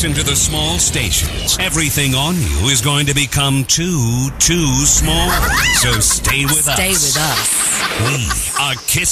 listen to the small stations, everything on you is going to become too small. So stay with us. Stay with us. We are Kiss